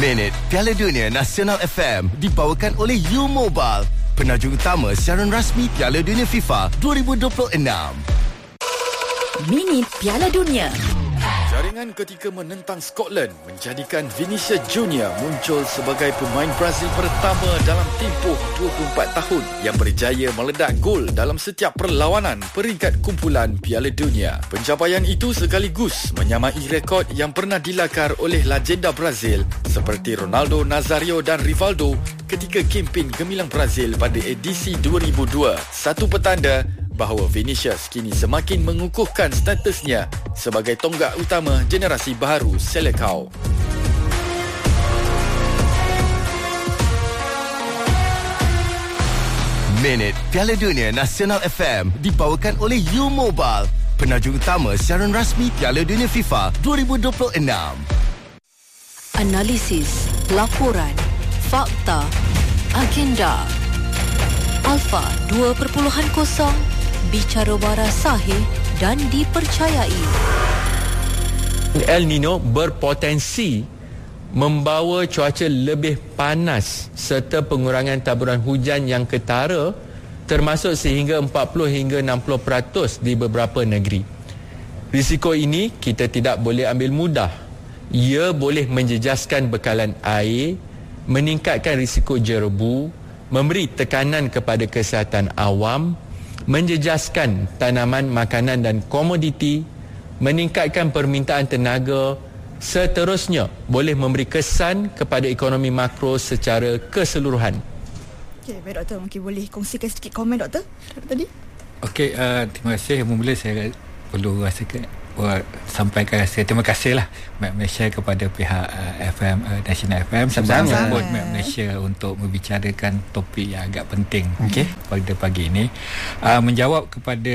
Minit Piala Dunia Nasional FM dibawakan oleh U-Mobile, penajuk utama siaran rasmi Piala Dunia FIFA 2026. Minit Piala Dunia. Jaringan ketika menentang Scotland menjadikan Vinicius Junior muncul sebagai pemain Brazil pertama dalam tempoh 24 tahun yang berjaya meledak gol dalam setiap perlawanan peringkat kumpulan Piala Dunia. Pencapaian itu sekaligus menyamai rekod yang pernah dilakar oleh legenda Brazil seperti Ronaldo Nazario dan Rivaldo ketika kempen gemilang Brazil pada edisi 2002. Satu petanda bahawa Vinicius kini semakin mengukuhkan statusnya sebagai tonggak utama generasi baru Selecao. Minit Piala Dunia Nasional FM dibawakan oleh U-Mobile, penajuk utama siaran rasmi Piala Dunia FIFA 2026. Analisis, laporan, fakta, agenda. Alpha 2.0, bicara waras sahih dan dipercayai. El Nino berpotensi membawa cuaca lebih panas serta pengurangan taburan hujan yang ketara, termasuk sehingga 40 hingga 60% di beberapa negeri. Risiko ini kita tidak boleh ambil mudah. Ia boleh menjejaskan bekalan air, meningkatkan risiko jerebu, memberi tekanan kepada kesihatan awam, menjejaskan tanaman, makanan dan komoditi, meningkatkan permintaan tenaga, seterusnya boleh memberi kesan kepada ekonomi makro secara keseluruhan. Okey, baik Doktor, mungkin boleh kongsikan sedikit komen Doktor tadi? Okey, terima kasih. Mula saya perlu sampaikan rasa terima kasih lah Map Malaysia kepada pihak FM National FM sama-sama sebut Map Malaysia untuk membicarakan topik yang agak penting pada pagi ini. Menjawab kepada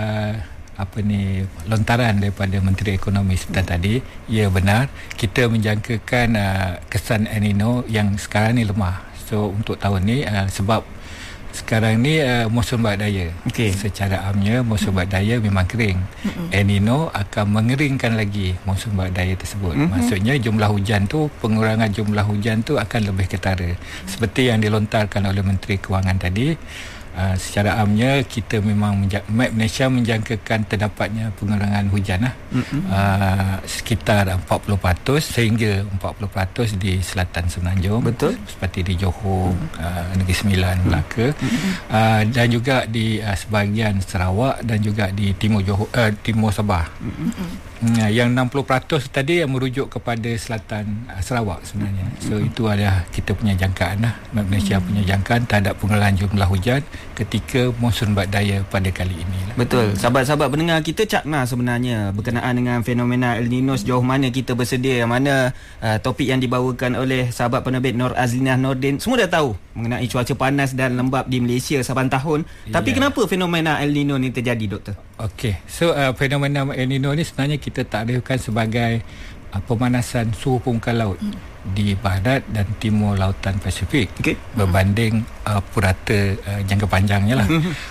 lontaran daripada Menteri Ekonomi sebentar tadi, ya benar, kita menjangkakan kesan El Nino yang sekarang ni lemah. So untuk tahun ni sebab sekarang ni musim badaya. Secara amnya musim badaya memang kering. El Nino akan mengeringkan lagi musim badaya tersebut. Maksudnya jumlah hujan tu, pengurangan jumlah hujan tu akan lebih ketara. Seperti yang dilontarkan oleh Menteri Kewangan tadi, secara amnya kita memang Map Malaysia menjangkakan terdapatnya pengurangan hujan sekitar 40% sehingga 40% di selatan Semenanjung. Betul. Seperti di Johor, Negeri Sembilan, Melaka, dan juga di sebahagian Sarawak dan juga di Timur Sabah. Yang 60% tadi yang merujuk kepada selatan Sarawak sebenarnya. So itu adalah kita punya jangkaan lah. Malaysia punya jangkaan terhadap pengenalan jumlah hujan ketika monsun badaya pada kali ini lah. Betul. Sahabat-sahabat pendengar kita cakna sebenarnya berkenaan dengan fenomena El Nino, sejauh mana kita bersedia, yang mana topik yang dibawakan oleh sahabat penerbit Nur Azlinah Nordin. Semua dah tahu mengenai cuaca panas dan lembap di Malaysia saban tahun. Tapi kenapa fenomena El Nino ni terjadi, Doktor? Okey. So fenomena El Nino ni sebenarnya kita takrifkan sebagai pemanasan suhu permukaan laut di barat dan timur lautan Pasifik berbanding purata jangka panjangnya lah.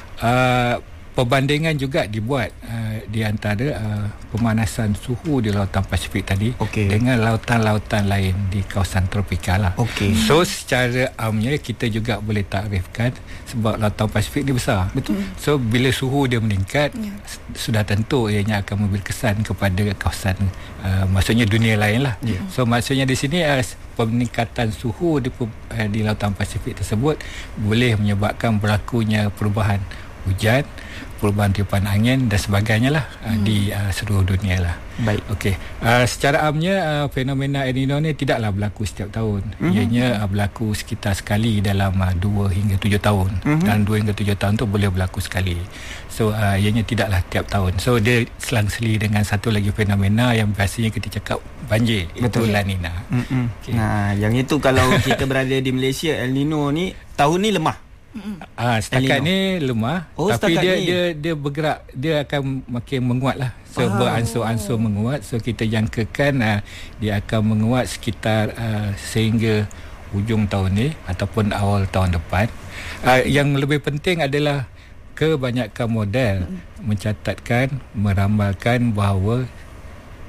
Perbandingan juga dibuat di antara pemanasan suhu di lautan Pasifik tadi dengan lautan-lautan lain di kawasan tropika lah. So secara amnya kita juga boleh takrifkan sebab lautan Pasifik ni besar. Betul. So bila suhu dia meningkat, sudah tentu ianya akan memberi kesan kepada kawasan maksudnya dunia lain lah. So maksudnya di sini peningkatan suhu di lautan Pasifik tersebut boleh menyebabkan berlakunya perubahan hujan, perubahan tiupan angin dan sebagainya lah di seluruh dunia lah. Baik. Okey. Secara amnya fenomena El Nino ni tidaklah berlaku setiap tahun. Ianya berlaku sekitar sekali dalam 2 hingga 7 tahun. Dan 2 hingga 7 tahun tu boleh berlaku sekali. So ianya tidaklah tiap tahun. So dia selang-seli dengan satu lagi fenomena yang biasanya kita cakap banjir. Betul. Itu La Nina. Nah, yang itu kalau kita berada di Malaysia, El Nino ni tahun ni lemah. Setakat ni lemah, tapi dia bergerak, dia akan makin menguat lah. So beransur-ansur menguat. So kita jangkakan dia akan menguat sekitar sehingga hujung tahun ni ataupun awal tahun depan. Yang lebih penting adalah kebanyakan model mencatatkan, meramalkan bahawa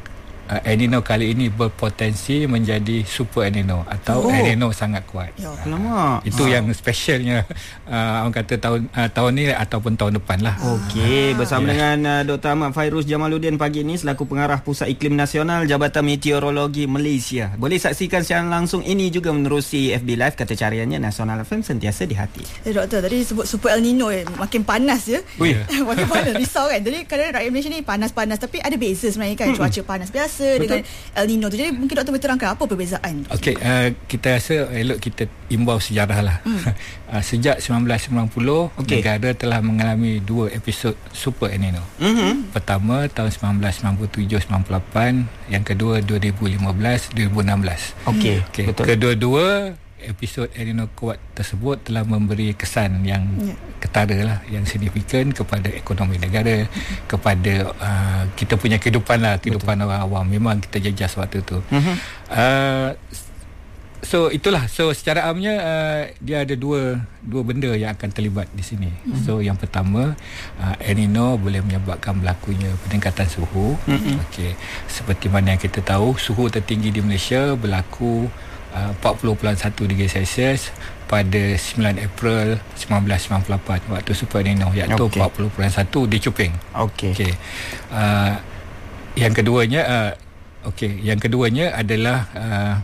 El Nino kali ini berpotensi menjadi super El Nino atau El Nino sangat kuat. Alamak. Itu yang specialnya orang kata tahun ni ataupun tahun depan lah. Okey, bersama dengan Dr. Ahmad Fairuz Jamaluddin pagi ini selaku pengarah Pusat Iklim Nasional Jabatan Meteorologi Malaysia. Boleh saksikan secara langsung ini juga menerusi FB Live, kata cariannya Nasional FM, sentiasa di hati. Doktor, tadi sebut super El Nino makin panas je. Makin panas, risau kan. Jadi kadang rakyat Malaysia ni panas-panas, tapi ada beza sebenarnya kan. Cuaca panas biasa dengan El Nino tu. Jadi mungkin doktor berterangkan apa perbezaan? Okey, kita rasa elok kita imbau sejarah lah. Sejak 1990 negara telah mengalami 2 episod super El Nino. Pertama tahun 1997-98, yang kedua 2015-2016. Okey, betul. Kedua-dua episod El Nino kuat tersebut telah memberi kesan yang ketara lah, yang signifikan kepada ekonomi negara, kepada kita punya kehidupan orang awam. Memang kita jejas waktu tu. So itulah, so secara amnya dia ada dua benda yang akan terlibat di sini. So yang pertama, El Nino boleh menyebabkan berlakunya peningkatan suhu. Okey, seperti mana yang kita tahu, suhu tertinggi di Malaysia berlaku 40.1 degree Celsius pada 9 April 1998 waktu super El Nino, iaitu 40.1 di Chuping. Okey. Yang keduanya adalah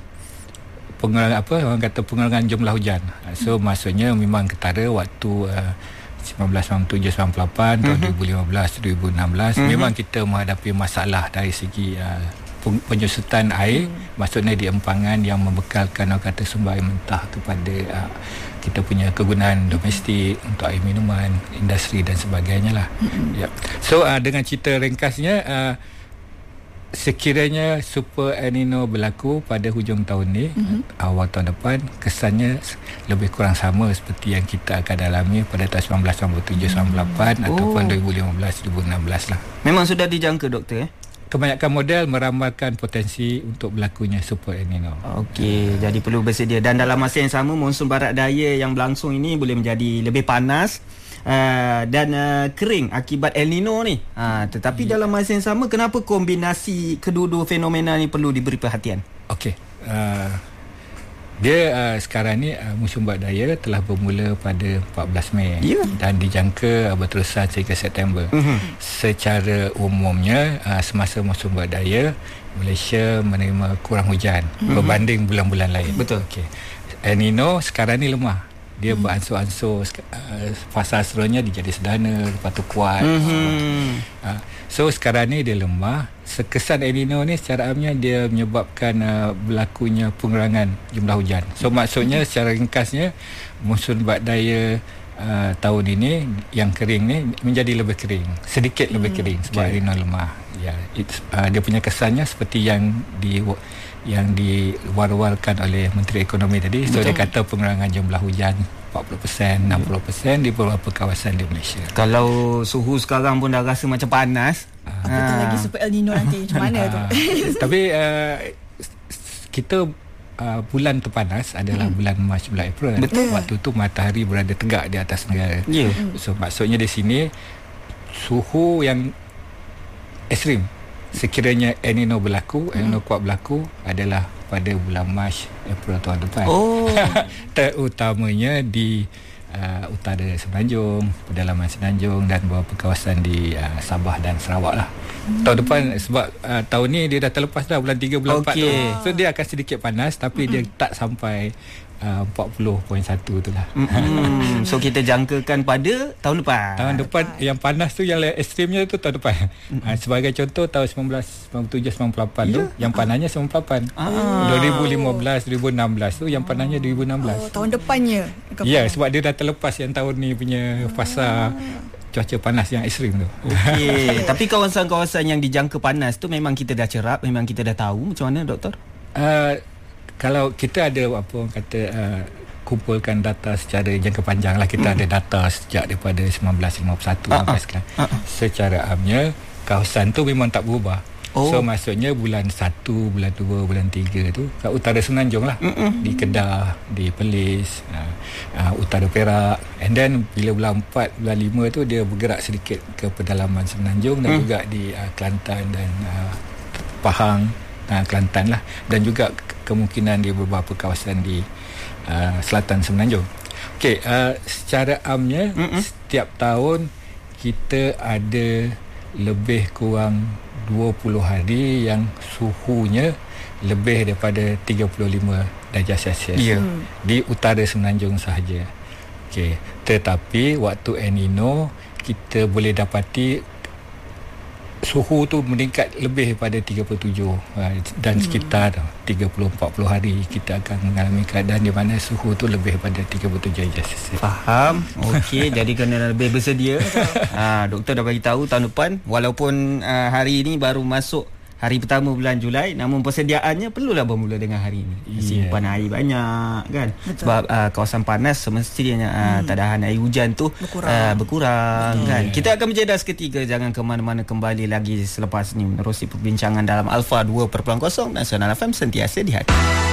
pengurangan jumlah hujan. So maksudnya memang ketara waktu 1997-98, tahun 2015-2016 memang kita menghadapi masalah dari segi penyusutan air, maksudnya di empangan yang membekalkan sumber air mentah kepada kita punya kegunaan domestik untuk air minuman, industri dan sebagainya lah. So dengan cerita ringkasnya, sekiranya super El Nino berlaku pada hujung tahun ni, awal tahun depan, kesannya lebih kurang sama seperti yang kita akan alami pada tahun 1997-98 ataupun 2015-2016 lah. Memang sudah dijangka, doktor? Kebanyakan model meramalkan potensi untuk berlakunya super El Nino. Okey, jadi perlu bersedia. Dan dalam masa yang sama, monsun barat daya yang berlangsung ini boleh menjadi lebih panas dan kering akibat El Nino ni. Tetapi dalam masa yang sama, kenapa kombinasi kedua-dua fenomena ni perlu diberi perhatian? Okey, dia sekarang ni musim barat daya telah bermula pada 14 Mei dan dijangka berterusan sehingga September. Secara umumnya semasa musim barat daya, Malaysia menerima kurang hujan berbanding bulan-bulan lain. Betul. Okay. El Nino sekarang ni lemah. Dia beransur-ansur, fasa seterusnya dia jadi sederhana, lepas tu kuat. So sekarang ni dia lemah. Sekesan El Nino ni secara amnya dia menyebabkan berlakunya pengurangan jumlah hujan. So maksudnya secara ringkasnya, musim barat daya tahun ini yang kering ni menjadi lebih kering, sedikit lebih kering sebab El Nino lemah. Dia punya kesannya seperti yang diwar-warkan oleh Menteri Ekonomi tadi. So dia kata pengurangan jumlah hujan 40%, 60% di beberapa kawasan di Malaysia. Kalau suhu sekarang pun dah rasa macam panas, apatah lagi super El Nino nanti macam mana tu? Tapi kita bulan terpanas adalah bulan Mac, bulan April. Betul. Waktu tu matahari berada tegak di atas negara. So maksudnya di sini suhu yang ekstrim sekiranya El Nino berlaku, El Nino kuat berlaku adalah pada bulan Mac, April tahun depan. Terutamanya di utara Semenanjung, pedalaman Semenanjung dan beberapa kawasan di Sabah dan Sarawak lah. Tahun depan, sebab tahun ni dia dah terlepas dah bulan 3, bulan 4 tu. So dia akan sedikit panas, tapi dia tak sampai 40.1 tu lah. So kita jangkakan pada tahun depan. Tahun depan yang panas tu, yang ekstrimnya tu tahun depan. Sebagai contoh, tahun 1997-98 tu yang panasnya 98. 2015-2016 tu yang panasnya 2016. Tahun depannya. Ya, sebab dia dah terlepas yang tahun ni punya fasa cuaca panas yang ekstrim tu. Okey. Tapi kawasan-kawasan yang dijangka panas tu memang kita dah cerap, memang kita dah tahu. Macam mana, doktor? Kalau kita ada kumpulkan data secara jangka panjang lah, kita ada data sejak daripada 1951 sampai sekarang. Secara amnya kawasan tu memang tak berubah. So maksudnya bulan 1, bulan 2, bulan 3 tu kat utara Semenanjung lah, di Kedah, di Perlis, utara Perak, and then bila bulan 4, bulan 5 tu dia bergerak sedikit ke pedalaman Semenanjung dan juga di Kelantan dan Pahang, Kelantan lah, dan juga kemungkinan di beberapa kawasan di selatan Semenanjung. Okey, secara amnya setiap tahun kita ada lebih kurang 20 hari yang suhunya lebih daripada 35 darjah Celsius di utara Semenanjung sahaja. Okey, tetapi waktu El Nino kita boleh dapati suhu tu meningkat lebih daripada 37 dan sekitar 30-40 hari kita akan mengalami keadaan di mana suhu tu lebih daripada 37 darjah Celsius. Faham. Okey, jadi kena lebih bersedia. Doktor dah bagi tahu tahun depan walaupun hari ini baru masuk hari pertama bulan Julai, namun persediaannya perlulah bermula dengan hari ini. Simpan air banyak kan. Betul. Sebab kawasan panas semestinya tadahan air hujan tu berkurang kan. Kita akan berjeda seketika, jangan ke mana-mana, kembali lagi selepas ni menerusi perbincangan dalam Alpha 2.0 Nasional FM, sentiasa di hati.